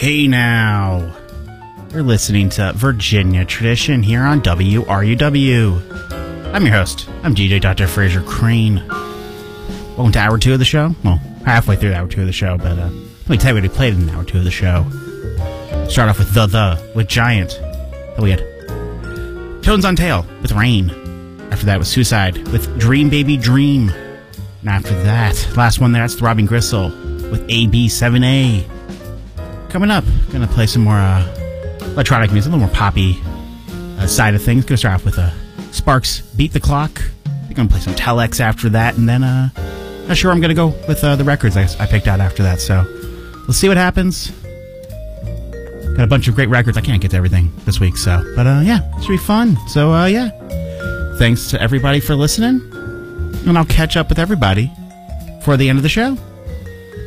Hey now. You're listening to Virginia Tradition here on WRUW. I'm your host. I'm DJ Dr. Fraser Crane. Welcome to Hour 2 of the show. Well, halfway through Hour 2 of the show, but let me tell you what we played in Hour 2 of the show. Start off with with Giant. Then we had Tones on Tail with Rain. After that was Suicide with Dream Baby Dream. And after that, last one there, that's the Robin Gristle with AB7A. Coming up, gonna play some more electronic music, a little more poppy side of things. Gonna start off with Sparks' Beat the Clock. I'm gonna play some Telex after that, and then not sure I'm gonna go with the records I picked out after that. So we'll see what happens. Got a bunch of great records. I can't get to everything this week, but yeah, it should be fun. So yeah, thanks to everybody for listening, and I'll catch up with everybody for the end of the show.